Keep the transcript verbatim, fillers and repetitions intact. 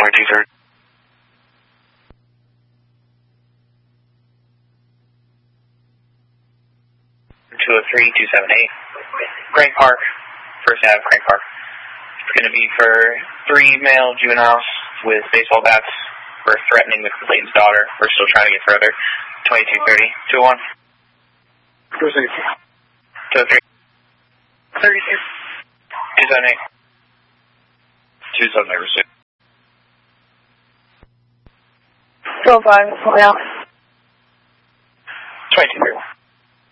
twenty-two thirty. two oh three two seven eight. Crank Park. First Ave, Crank Park. It's going to be for three male juveniles with baseball bats for threatening the complainant's daughter. We're still trying to get further. twenty-two thirty. two oh one. two oh three. thirty-two. two seven eight. two seven eight. two oh five. Yeah.